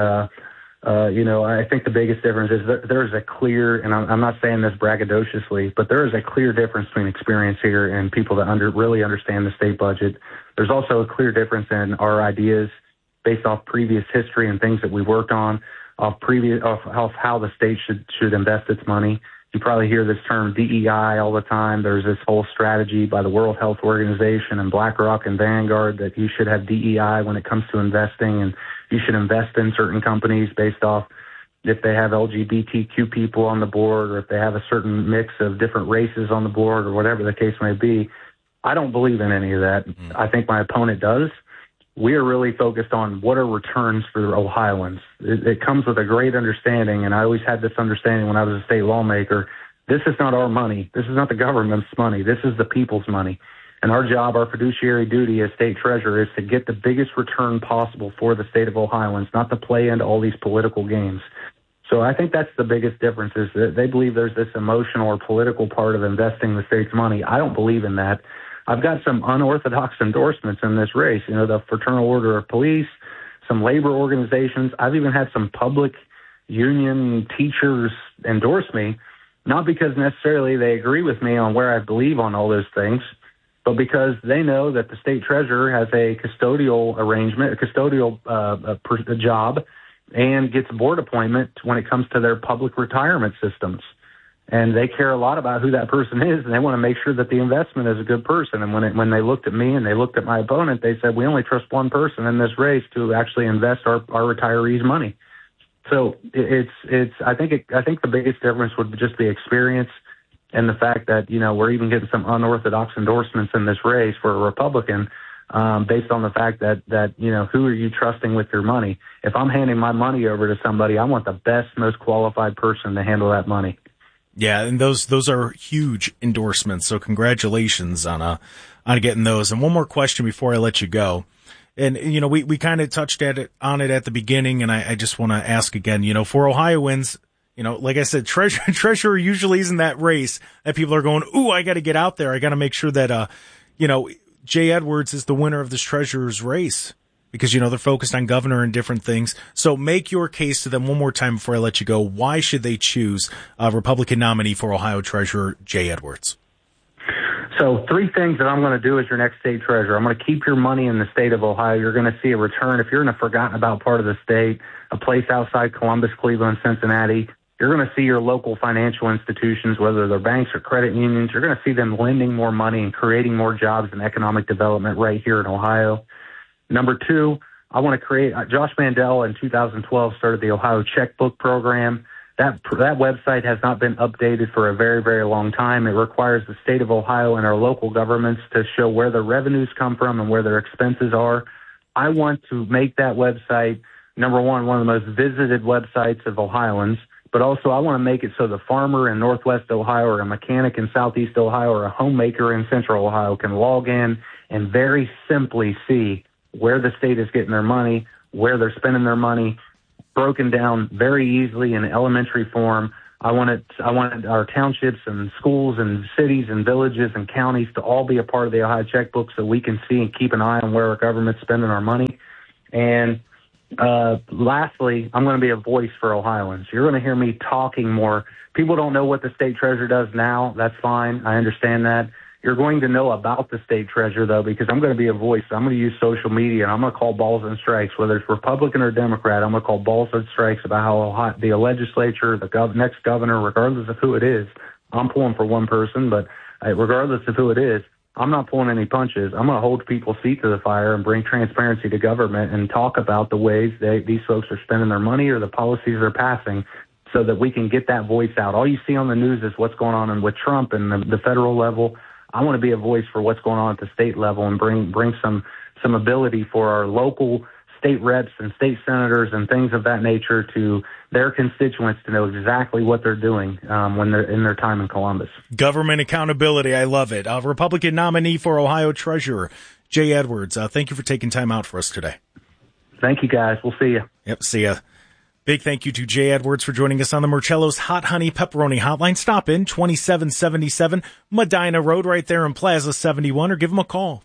I think the biggest difference is that there is a clear, and I'm not saying this braggadociously, but there is a clear difference between experience here and people that really understand the state budget. There's also a clear difference in our ideas based off previous history and things that we worked on, off how the state should invest its money. You probably hear this term DEI all the time. There's this whole strategy by the World Health Organization and BlackRock and Vanguard that you should have DEI when it comes to investing, and you should invest in certain companies based off if they have LGBTQ people on the board or if they have a certain mix of different races on the board or whatever the case may be. I don't believe in any of that. Mm-hmm. I think my opponent does. We are really focused on what are returns for Ohioans. It comes with a great understanding, and I always had this understanding when I was a state lawmaker. This is not our money. This is not the government's money. This is the people's money. And our job, our fiduciary duty as state treasurer, is to get the biggest return possible for the state of Ohioans, not to play into all these political games. So I think that's the biggest difference, is that they believe there's this emotional or political part of investing the state's money. I don't believe in that. I've got some unorthodox endorsements in this race, the Fraternal Order of Police, some labor organizations. I've even had some public union teachers endorse me, not because necessarily they agree with me on where I believe on all those things, but because they know that the state treasurer has a custodial arrangement, a custodial job, and gets a board appointment when it comes to their public retirement systems. And they care a lot about who that person is, and they want to make sure that the investment is a good person. And when they looked at me and they looked at my opponent, they said, we only trust one person in this race to actually invest our retirees' money. So I think the biggest difference would just be experience and the fact that, we're even getting some unorthodox endorsements in this race for a Republican, based on the fact that, who are you trusting with your money? If I'm handing my money over to somebody, I want the best, most qualified person to handle that money. Yeah, and those are huge endorsements. So congratulations on getting those. And one more question before I let you go. And we kind of touched on it at the beginning, and I just want to ask again. For Ohioans, like I said, treasurer usually isn't that race that people are going, ooh, I got to get out there. I got to make sure that Jay Edwards is the winner of this treasurer's race. Because, they're focused on governor and different things. So make your case to them one more time before I let you go. Why should they choose a Republican nominee for Ohio Treasurer Jay Edwards? So 3 things that I'm going to do as your next state treasurer. I'm going to keep your money in the state of Ohio. You're going to see a return. If you're in a forgotten about part of the state, a place outside Columbus, Cleveland, Cincinnati, you're going to see your local financial institutions, whether they're banks or credit unions, you're going to see them lending more money and creating more jobs and economic development right here in Ohio. Number 2, I want to create, Josh Mandel in 2012 started the Ohio Checkbook Program. That website has not been updated for a very, very long time. It requires the state of Ohio and our local governments to show where their revenues come from and where their expenses are. I want to make that website, number one of the most visited websites of Ohioans, but also I want to make it so the farmer in Northwest Ohio or a mechanic in Southeast Ohio or a homemaker in Central Ohio can log in and very simply see where the state is getting their money, where they're spending their money, broken down very easily in elementary form. I wanted our townships and schools and cities and villages and counties to all be a part of the Ohio Checkbook so we can see and keep an eye on where our government's spending our money. And lastly, I'm going to be a voice for Ohioans. You're going to hear me talking more. People don't know what the state treasurer does now. That's fine. I understand that. You're going to know about the state treasurer, though, because I'm going to be a voice. I'm going to use social media, and I'm going to call balls and strikes, whether it's Republican or Democrat. I'm going to call balls and strikes about how the legislature, the next governor, regardless of who it is, I'm pulling for one person, but regardless of who it is, I'm not pulling any punches. I'm going to hold people's feet to the fire and bring transparency to government and talk about the ways these folks are spending their money or the policies they're passing so that we can get that voice out. All you see on the news is what's going on with Trump and the federal level. I want to be a voice for what's going on at the state level and bring some ability for our local state reps and state senators and things of that nature to their constituents to know exactly what they're doing when they're in their time in Columbus. Government accountability. I love it. Republican nominee for Ohio Treasurer, Jay Edwards. Thank you for taking time out for us today. Thank you, guys. We'll see you. Yep, see ya. Big thank you to Jay Edwards for joining us on the Murcello's Hot Honey Pepperoni Hotline. Stop in 2777 Medina Road right there in Plaza 71 or give them a call,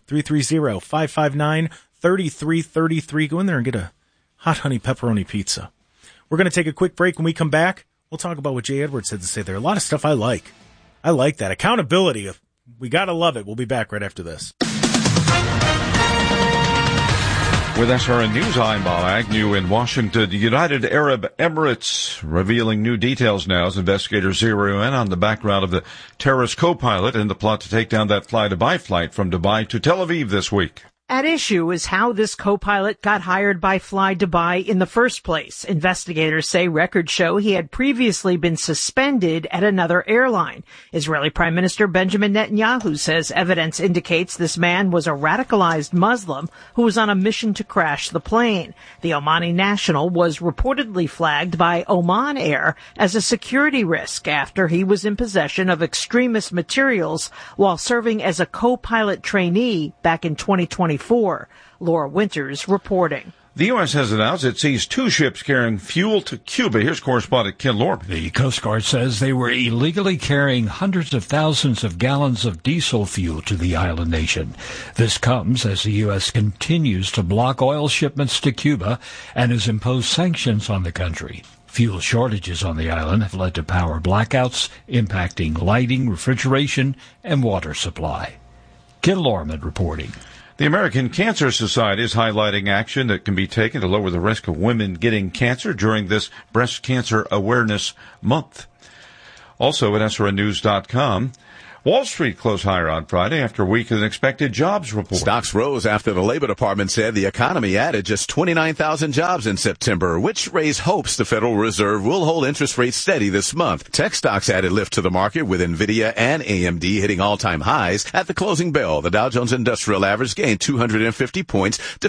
330-559-3333. Go in there and get a Hot Honey Pepperoni Pizza. We're going to take a quick break. When we come back, we'll talk about what Jay Edwards had to say there. A lot of stuff I like. I like that. Accountability. We got to love it. We'll be back right after this. With SRN News, I'm Bob Agnew in Washington. The United Arab Emirates revealing new details now as investigators zero in on the background of the terrorist co-pilot in the plot to take down that Fly-Dubai flight from Dubai to Tel Aviv this week. At issue is how this co-pilot got hired by Fly-Dubai in the first place. Investigators say records show he had previously been suspended at another airline. Israeli Prime Minister Benjamin Netanyahu says evidence indicates this man was a radicalized Muslim who was on a mission to crash the plane. The Omani national was reportedly flagged by Oman Air as a security risk after he was in possession of extremist materials while serving as a co-pilot trainee back in 2024. Laura Winters reporting. The U.S. has announced it seized 2 ships carrying fuel to Cuba. Here's correspondent Ken Lorman. The Coast Guard says they were illegally carrying hundreds of thousands of gallons of diesel fuel to the island nation. This comes as the U.S. continues to block oil shipments to Cuba and has imposed sanctions on the country. Fuel shortages on the island have led to power blackouts, impacting lighting, refrigeration, and water supply. Ken Lorman reporting. The American Cancer Society is highlighting action that can be taken to lower the risk of women getting cancer during this Breast Cancer Awareness Month. Also at SRNnews.com, Wall Street closed higher on Friday after a weaker than expected jobs report. Stocks rose after the Labor Department said the economy added just 29,000 jobs in September, which raised hopes the Federal Reserve will hold interest rates steady this month. Tech stocks added lift to the market with Nvidia and AMD hitting all-time highs. At the closing bell, the Dow Jones Industrial Average gained 250 points to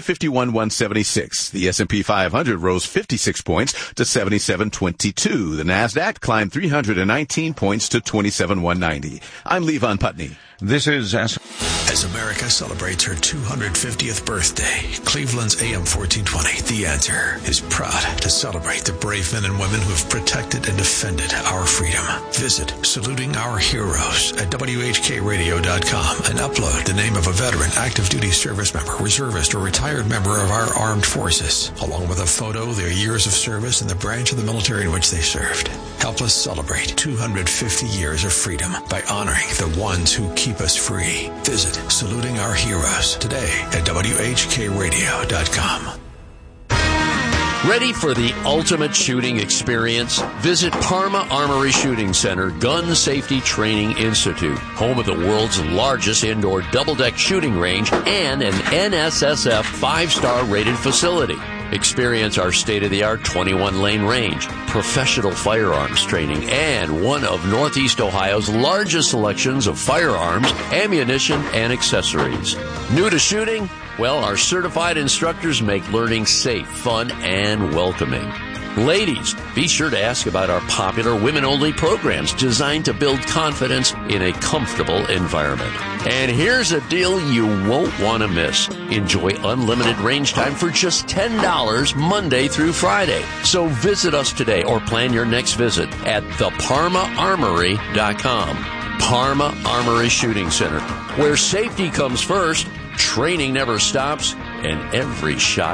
51,176. The S&P 500 rose 56 points to 7722. The Nasdaq climbed 319 points to 27,190. I'm Levon Putney. This is As America celebrates her 250th birthday, Cleveland's AM 1420, The Answer, is proud to celebrate the brave men and women who have protected and defended our freedom. Visit Saluting Our Heroes at WHKRadio.com and upload the name of a veteran, active duty service member, reservist, or retired member of our armed forces, along with a photo, their years of service, and the branch of the military in which they served. Help us celebrate 250 years of freedom by honoring the ones who keep us free. Visit Saluting Our Heroes today at WHKRadio.com. Ready for the ultimate shooting experience? Visit Parma Armory Shooting Center Gun Safety Training Institute, home of the world's largest indoor double-deck shooting range and an NSSF 5-star rated facility. Experience our state-of-the-art 21-lane range, professional firearms training, and one of Northeast Ohio's largest selections of firearms, ammunition, and accessories. New to shooting? Well, our certified instructors make learning safe, fun, and welcoming. Ladies, be sure to ask about our popular women-only programs designed to build confidence in a comfortable environment. And here's a deal you won't want to miss. Enjoy unlimited range time for just $10 Monday through Friday. So visit us today or plan your next visit at theparmaarmory.com. Parma Armory Shooting Center, where safety comes first, training never stops, and every shot